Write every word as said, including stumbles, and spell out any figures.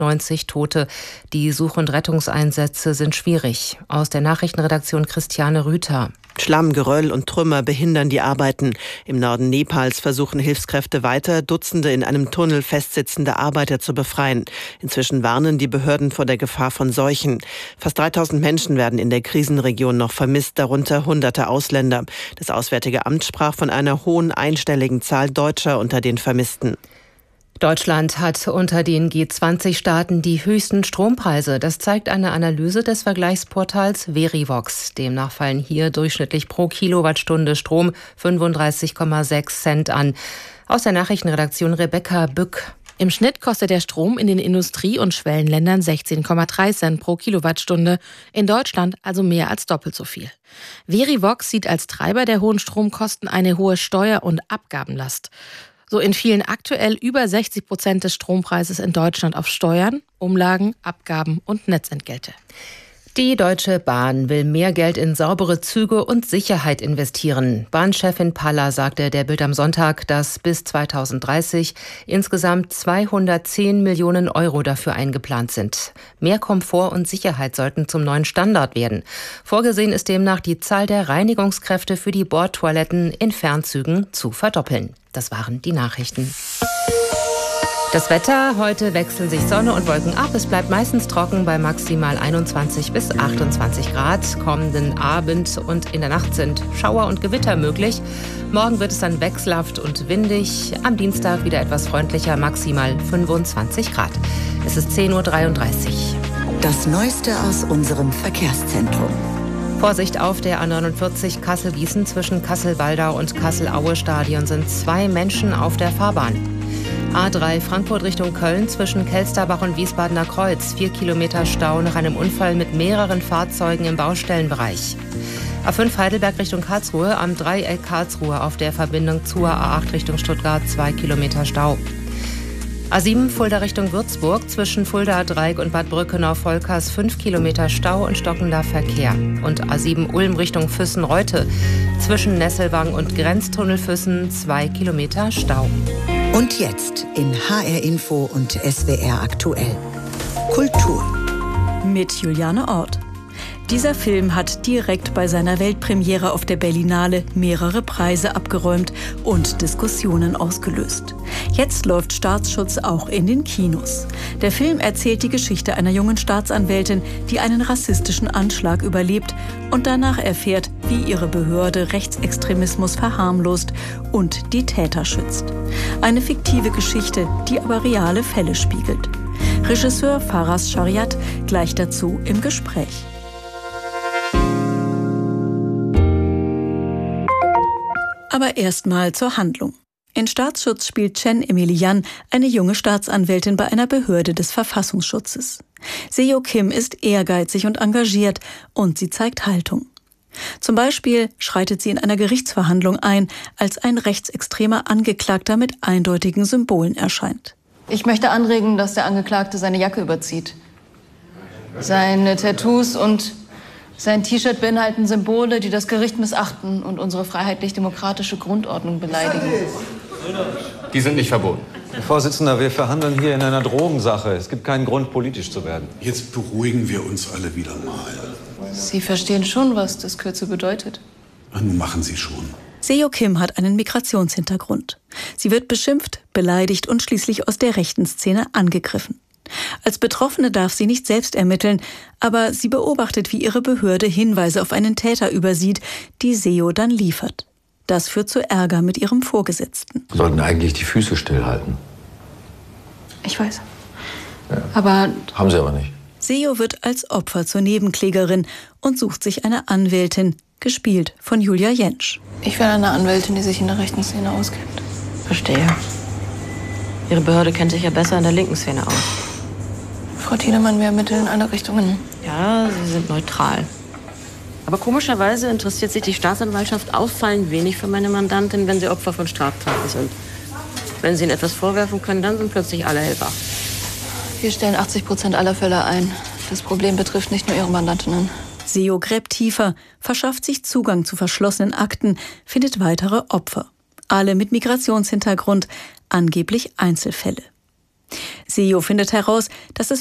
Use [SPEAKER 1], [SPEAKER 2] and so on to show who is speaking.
[SPEAKER 1] neunzig Tote. Die Such- und Rettungseinsätze sind schwierig. Aus der Nachrichtenredaktion Christiane Rüther.
[SPEAKER 2] Schlamm, Geröll und Trümmer behindern die Arbeiten. Im Norden Nepals versuchen Hilfskräfte weiter, Dutzende in einem Tunnel festsitzende Arbeiter zu befreien. Inzwischen warnen die Behörden vor der Gefahr von Seuchen. Fast dreitausend Menschen werden in der Krisenregion noch vermisst, darunter hunderte Ausländer. Das Auswärtige Amt sprach von einer hohen einstelligen Zahl Deutscher unter den Vermissten.
[SPEAKER 1] Deutschland hat unter den G zwanzig Staaten die höchsten Strompreise. Das zeigt eine Analyse des Vergleichsportals Verivox. Demnach fallen hier durchschnittlich pro Kilowattstunde Strom fünfunddreißig Komma sechs Cent an. Aus der Nachrichtenredaktion Rebecca Bück.
[SPEAKER 3] Im Schnitt kostet der Strom in den Industrie- und Schwellenländern sechzehn Komma drei Cent pro Kilowattstunde. In Deutschland also mehr als doppelt so viel. Verivox sieht als Treiber der hohen Stromkosten eine hohe Steuer- und Abgabenlast. So entfielen aktuell über sechzig Prozent des Strompreises in Deutschland auf Steuern, Umlagen, Abgaben und Netzentgelte.
[SPEAKER 1] Die Deutsche Bahn will mehr Geld in saubere Züge und Sicherheit investieren. Bahnchefin Paller sagte der Bild am Sonntag, dass bis zweitausenddreißig insgesamt zweihundertzehn Millionen Euro dafür eingeplant sind. Mehr Komfort und Sicherheit sollten zum neuen Standard werden. Vorgesehen ist demnach, die Zahl der Reinigungskräfte für die Bordtoiletten in Fernzügen zu verdoppeln. Das waren die Nachrichten. Das Wetter, heute wechseln sich Sonne und Wolken ab. Es bleibt meistens trocken bei maximal einundzwanzig bis achtundzwanzig Grad. Kommenden Abend und in der Nacht sind Schauer und Gewitter möglich. Morgen wird es dann wechselhaft und windig. Am Dienstag wieder etwas freundlicher, maximal fünfundzwanzig Grad. Es ist zehn Uhr dreiunddreißig.
[SPEAKER 4] Das Neueste aus unserem Verkehrszentrum.
[SPEAKER 1] Vorsicht auf der A neunundvierzig Kassel-Gießen zwischen Kassel-Waldau und Kassel-Aue-Stadion sind zwei Menschen auf der Fahrbahn. A drei Frankfurt Richtung Köln zwischen Kelsterbach und Wiesbadener Kreuz. Vier Kilometer Stau nach einem Unfall mit mehreren Fahrzeugen im Baustellenbereich. A fünf Heidelberg Richtung Karlsruhe am Dreieck Karlsruhe auf der Verbindung zur A acht Richtung Stuttgart. Zwei Kilometer Stau. A sieben Fulda Richtung Würzburg zwischen Fulda Dreieck und Bad Brückenau-Volkers fünf Kilometer Stau und stockender Verkehr. Und A sieben Ulm Richtung Füssen-Reute zwischen Nesselwang und Grenztunnel Füssen zwei Kilometer Stau.
[SPEAKER 4] Und jetzt in H R Info und S W R aktuell. Kultur.
[SPEAKER 5] Mit Juliane Ort. Dieser Film hat direkt bei seiner Weltpremiere auf der Berlinale mehrere Preise abgeräumt und Diskussionen ausgelöst. Jetzt läuft Staatsschutz auch in den Kinos. Der Film erzählt die Geschichte einer jungen Staatsanwältin, die einen rassistischen Anschlag überlebt und danach erfährt, wie ihre Behörde Rechtsextremismus verharmlost und die Täter schützt. Eine fiktive Geschichte, die aber reale Fälle spiegelt. Regisseur Faraz Shariat gleich dazu im Gespräch. Aber erstmal zur Handlung. In Staatsschutz spielt Chen Emilian eine junge Staatsanwältin bei einer Behörde des Verfassungsschutzes. Seo Kim ist ehrgeizig und engagiert und sie zeigt Haltung. Zum Beispiel schreitet sie in einer Gerichtsverhandlung ein, als ein rechtsextremer Angeklagter mit eindeutigen Symbolen erscheint.
[SPEAKER 6] Ich möchte anregen, dass der Angeklagte seine Jacke überzieht. Seine Tattoos und sein T-Shirt beinhalten Symbole, die das Gericht missachten und unsere freiheitlich-demokratische Grundordnung beleidigen.
[SPEAKER 7] Die sind nicht verboten.
[SPEAKER 8] Herr Vorsitzender, wir verhandeln hier in einer Drogensache. Es gibt keinen Grund, politisch zu werden.
[SPEAKER 9] Jetzt beruhigen wir uns alle wieder mal.
[SPEAKER 6] Sie verstehen schon, was das Kürzel bedeutet.
[SPEAKER 9] Ach, nun machen Sie schon.
[SPEAKER 5] Seo Kim hat einen Migrationshintergrund. Sie wird beschimpft, beleidigt und schließlich aus der rechten Szene angegriffen. Als Betroffene darf sie nicht selbst ermitteln, aber sie beobachtet, wie ihre Behörde Hinweise auf einen Täter übersieht, die Seo dann liefert. Das führt zu Ärger mit ihrem Vorgesetzten.
[SPEAKER 10] Wir sollten eigentlich die Füße stillhalten.
[SPEAKER 6] Ich weiß. Ja. Aber...
[SPEAKER 10] Haben sie aber nicht.
[SPEAKER 5] Seo wird als Opfer zur Nebenklägerin und sucht sich eine Anwältin, gespielt von Julia Jentsch.
[SPEAKER 6] Ich will eine Anwältin, die sich in der rechten Szene auskennt.
[SPEAKER 11] Verstehe. Ihre Behörde kennt sich ja besser in der linken Szene aus.
[SPEAKER 6] Frau Tiedemann, wir ermitteln in alle Richtungen.
[SPEAKER 11] Ja, Sie sind neutral. Aber komischerweise interessiert sich die Staatsanwaltschaft auffallend wenig für meine Mandantin, wenn sie Opfer von Straftaten sind. Wenn sie ihnen etwas vorwerfen können, dann sind plötzlich alle hellwach.
[SPEAKER 6] Wir stellen achtzig Prozent aller Fälle ein. Das Problem betrifft nicht nur Ihre Mandantinnen.
[SPEAKER 5] Seo gräbt tiefer, verschafft sich Zugang zu verschlossenen Akten, findet weitere Opfer. Alle mit Migrationshintergrund, angeblich Einzelfälle. Seo findet heraus, dass es